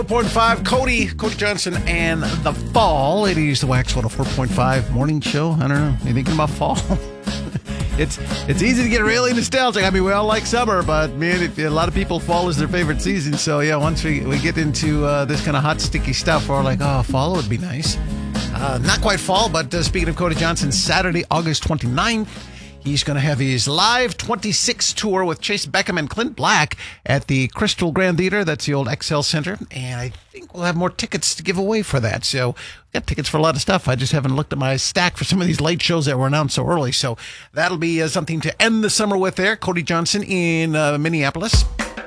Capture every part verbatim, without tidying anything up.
four point five, Cody, Cody Johnson, and the fall. It is the Wax one oh four point five morning show. I don't know. Are you thinking about fall? it's it's easy to get really nostalgic. I mean, we all like summer, but man, it, a lot of people, fall is their favorite season. So yeah, once we, we get into uh, this kind of hot, sticky stuff, we're like, oh, fall would be nice. Uh, not quite fall, but uh, speaking of Cody Johnson, Saturday, August twenty-ninth, he's going to have his live twenty-six tour with Chase Beckham and Clint Black at the Crystal Grand Theater. That's the old X L Center. And I think we'll have more tickets to give away for that. So we've got tickets for a lot of stuff. I just haven't looked at my stack for some of these late shows that were announced so early. So that'll be uh, something to end the summer with there. Cody Johnson in uh, Minneapolis.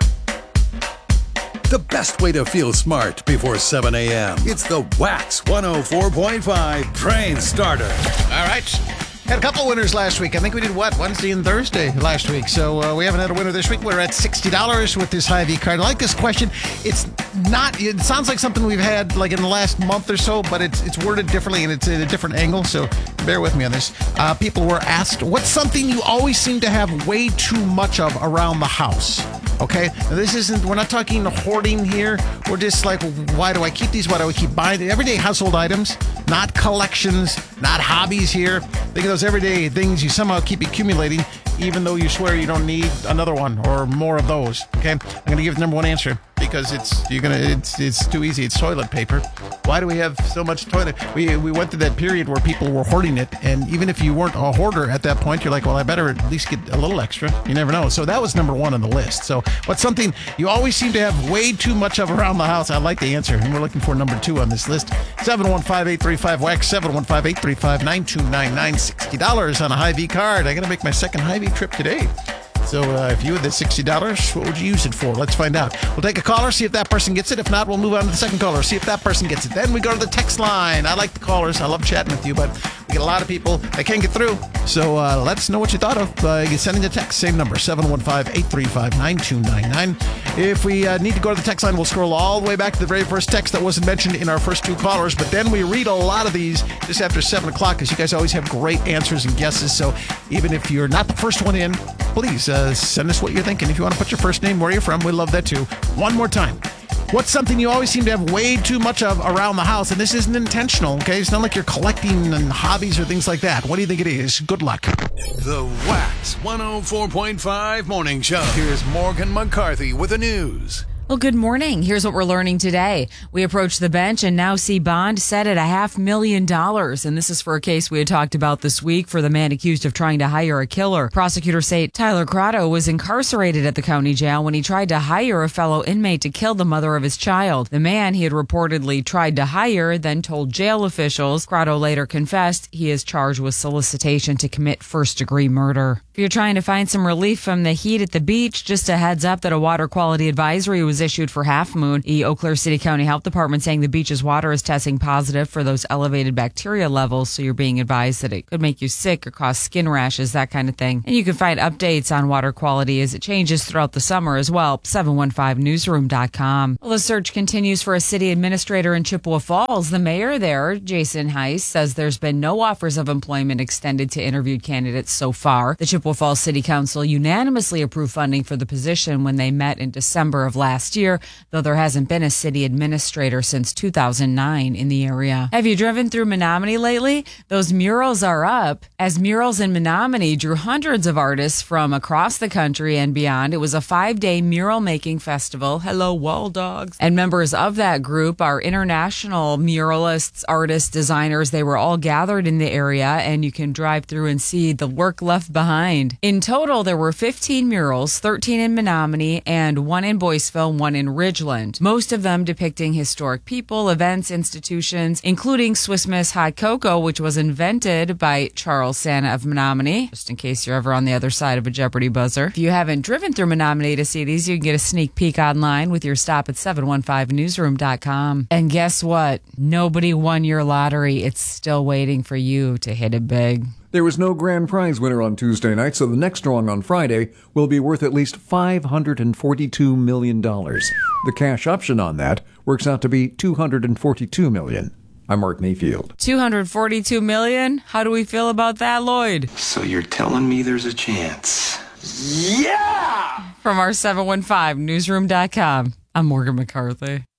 The best way to feel smart before seven a.m. It's the Wax one oh four point five Train Starter. All right. Had a couple winners last week. I think we did, what, Wednesday and Thursday last week. So uh, we haven't had a winner this week. We're at sixty dollars with this Hy-Vee card. I like this question. It's not, it sounds like something we've had like in the last month or so, but it's it's worded differently and it's at a different angle. So bear with me on this. Uh, people were asked, what's something you always seem to have way too much of around the house? Okay, now this isn't, we're not talking hoarding here. We're just like, why do I keep these? Why do I keep buying it? Everyday household items, not collections, not hobbies here. Think of those everyday things you somehow keep accumulating, even though you swear you don't need another one or more of those. Okay, I'm going to give the number one answer because it's you're gonna it's it's too easy. It's toilet paper. Why do we have so much toilet? We we went through that period where people were hoarding it, and even if you weren't a hoarder at that point, you're like, well, I better at least get a little extra. You never know. So that was number one on the list. So what's something you always seem to have way too much of around the house? I like the answer, and we're looking for number two on this list. seven one five, eight three five, W A X, seven one five, eight three five, nine two nine nine, sixty dollars on a Hy-Vee card. I'm going to make my second Hy-Vee trip today. So uh, if you had the sixty dollars, what would you use it for? Let's find out. We'll take a caller, see if that person gets it. If not, we'll move on to the second caller, see if that person gets it. Then we go to the text line. I like the callers. I love chatting with you, but we get a lot of people that can't get through. So uh, let us know what you thought of. Uh, you send in a text, same number, seven one five, eight three five, nine two nine nine. If we uh, need to go to the text line, we'll scroll all the way back to the very first text that wasn't mentioned in our first two callers. But then we read a lot of these just after seven o'clock because you guys always have great answers and guesses. So even if you're not the first one in, please uh, send us what you're thinking. If you want to put your first name, where you're from, we love that too. One more time. What's something you always seem to have way too much of around the house? And this isn't intentional, okay? It's not like you're collecting and hobbies or things like that. What do you think it is? Good luck. The Wax one oh four point five Morning Show. Here's Morgan McCarthy with the news. Well, good morning. Here's what we're learning today. We approach the bench and now see bond set at a half million dollars. And this is for a case we had talked about this week for the man accused of trying to hire a killer. Prosecutors say Tyler Crotto was incarcerated at the county jail when he tried to hire a fellow inmate to kill the mother of his child. The man he had reportedly tried to hire then told jail officials. Crotto later confessed he is charged with solicitation to commit first-degree murder. If you're trying to find some relief from the heat at the beach, just a heads up that a water quality advisory was issued for Half Moon. The Eau Claire City County Health Department saying the beach's water is testing positive for those elevated bacteria levels, so you're being advised that it could make you sick or cause skin rashes, that kind of thing. And you can find updates on water quality as it changes throughout the summer as well, seven one five newsroom dot com. Well, the search continues for a city administrator in Chippewa Falls. The mayor there, Jason Heiss, says there's been no offers of employment extended to interviewed candidates so far. The Chippewa Falls City Council unanimously approved funding for the position when they met in December of last year, though there hasn't been a city administrator since two thousand nine in the area. Have you driven through Menominee lately? Those murals are up. As Murals in Menominee drew hundreds of artists from across the country and beyond. It was a five-day mural making festival. Hello, wall dogs. And members of that group are international muralists, artists, designers. They were all gathered in the area, and you can drive through and see the work left behind. In total, there were fifteen murals, thirteen in Menominee and one in Boyceville, one in Ridgeland. Most of them depicting historic people, events, institutions, including Swiss Miss Hot Cocoa, which was invented by Charles Santa of Menominee, just in case you're ever on the other side of a Jeopardy buzzer. If you haven't driven through Menominee to see these, you can get a sneak peek online with your stop at seven one five newsroom dot com. And guess what? Nobody won your lottery. It's still waiting for you to hit it big. There was no grand prize winner on Tuesday night, so the next drawing on Friday will be worth at least five hundred forty-two million dollars. The cash option on that works out to be two hundred forty-two million dollars. I'm Mark Mayfield. two hundred forty-two million dollars? How do we feel about that, Lloyd? So you're telling me there's a chance? Yeah! From our seven one five newsroom dot com, I'm Morgan McCarthy.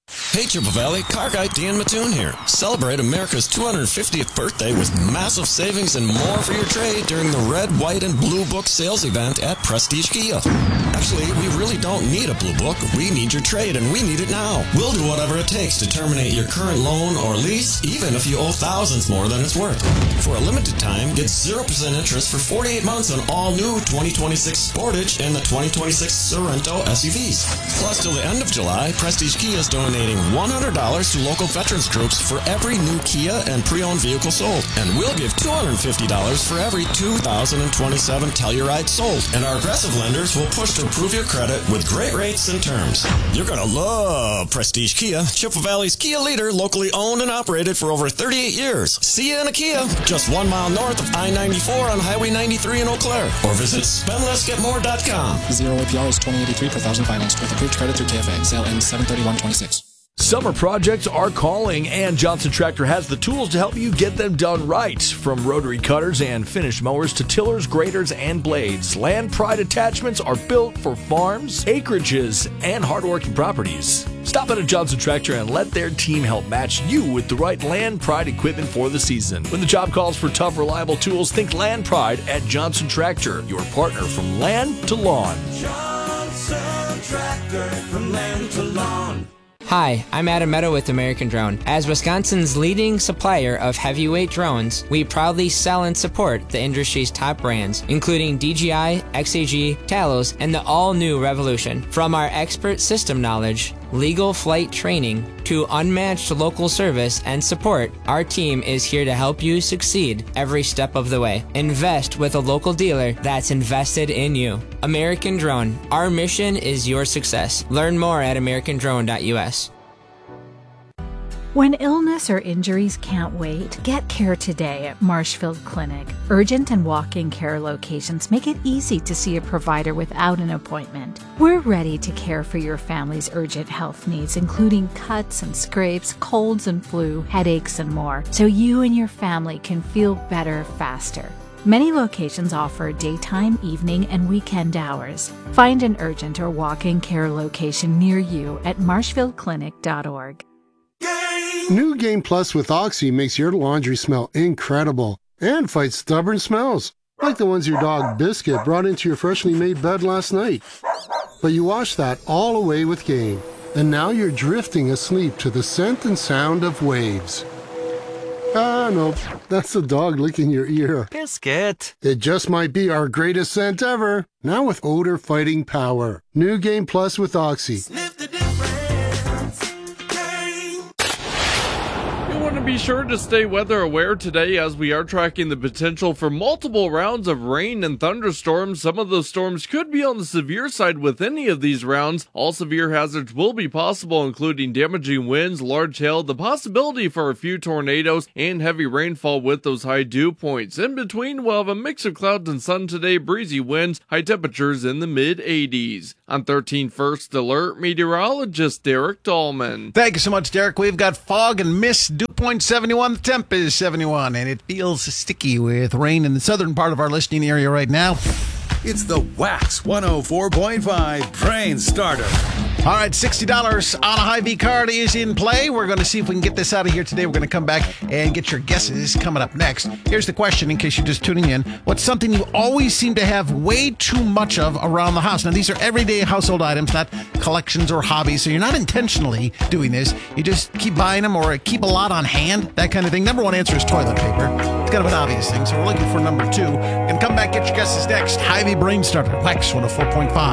Hey Chippewa Valley, car guy Dan Mattoon here. Celebrate America's two hundred fiftieth birthday with massive savings and more for your trade during the Red, White, and Blue Book sales event at Prestige Kia. Actually, we really don't need a Blue Book. We need your trade, and we need it now. We'll do whatever it takes to terminate your current loan or lease, even if you owe thousands more than it's worth. For a limited time, get zero percent interest for forty-eight months on all new twenty twenty-six Sportage and the twenty twenty-six Sorento S U Vs. Plus, till the end of July, Prestige Kia is donating one hundred dollars to local veterans groups for every new Kia and pre-owned vehicle sold. And we'll give two hundred fifty dollars for every two thousand twenty-seven Telluride sold. And our aggressive lenders will push to improve your credit with great rates and terms. You're going to love Prestige Kia, Chippewa Valley's Kia leader, locally owned and operated for over thirty-eight years. See you in a Kia, just one mile north of I ninety-four on Highway ninety-three in Eau Claire. Or visit spend less get more dot com. Zero A P R is twenty eighty-three per thousand financed with approved credit through K F A. Sale ends seven thirty-one twenty-six. Summer projects are calling, and Johnson Tractor has the tools to help you get them done right. From rotary cutters and finished mowers to tillers, graders, and blades, Land Pride attachments are built for farms, acreages, and hardworking properties. Stop at a Johnson Tractor and let their team help match you with the right Land Pride equipment for the season. When the job calls for tough, reliable tools, think Land Pride at Johnson Tractor, your partner from land to lawn. Johnson Tractor, from land to lawn. Hi, I'm Adam Meadow with American Drone. As Wisconsin's leading supplier of heavyweight drones, we proudly sell and support the industry's top brands, including D J I, X A G, Talos, and the all-new Revolution. From our expert system knowledge, legal flight training, to unmatched local service and support, our team is here to help you succeed every step of the way. Invest with a local dealer that's invested in you. American Drone. Our mission is your success. Learn more at american drone dot U S. When illness or injuries can't wait, get care today at Marshfield Clinic. Urgent and walk-in care locations make it easy to see a provider without an appointment. We're ready to care for your family's urgent health needs, including cuts and scrapes, colds and flu, headaches, and more, so you and your family can feel better faster. Many locations offer daytime, evening, and weekend hours. Find an urgent or walk-in care location near you at marshfield clinic dot org. New Game Plus with Oxy makes your laundry smell incredible and fights stubborn smells, like the ones your dog Biscuit brought into your freshly made bed last night. But you wash that all away with Game, and now you're drifting asleep to the scent and sound of waves. Ah, no, that's the dog licking your ear. Biscuit. It just might be our greatest scent ever, now with odor-fighting power. New Game Plus with Oxy. Sniff the difference. Want to be sure to stay weather aware today, as we are tracking the potential for multiple rounds of rain and thunderstorms. Some of those storms could be on the severe side with any of these rounds. All severe hazards will be possible, including damaging winds, large hail, the possibility for a few tornadoes, and heavy rainfall with those high dew points. In between, we'll have a mix of clouds and sun today, breezy winds, high temperatures in the mid eighties. On thirteen First Alert, meteorologist Derek Dahlman. Thank you so much, Derek. We've got fog and mist. Dew point seventy-one. The temp is seventy-one, and it feels sticky with rain in the southern part of our listening area right now. It's the Wax one oh four point five Train Starter. All right, sixty dollars on a Hy-Vee card is in play. We're going to see if we can get this out of here today. We're going to come back and get your guesses coming up next. Here's the question, in case you're just tuning in. What's something you always seem to have way too much of around the house? Now, these are everyday household items, not collections or hobbies, so you're not intentionally doing this. You just keep buying them or keep a lot on hand, that kind of thing. Number one answer is toilet paper. It's kind of an obvious thing, so we're looking for number two. And come back, get your guesses next. Hy-Vee Brain Starter, Wax one oh four point five.